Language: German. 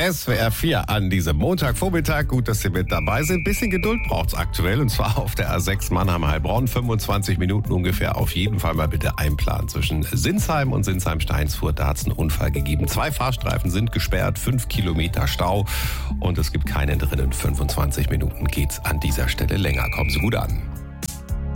SWR 4 an diesem Montagvormittag. Gut, dass Sie mit dabei sind. Bisschen Geduld braucht's aktuell, und zwar auf der A6 Mannheim-Heilbronn. 25 Minuten ungefähr. Auf jeden Fall mal bitte einplanen. Zwischen Sinsheim und Sinsheim-Steinsfurt, da hat's einen Unfall gegeben. 2 Fahrstreifen sind gesperrt, 5 Kilometer Stau und es gibt keinen drinnen. 25 Minuten geht's an dieser Stelle länger. Kommen Sie gut an.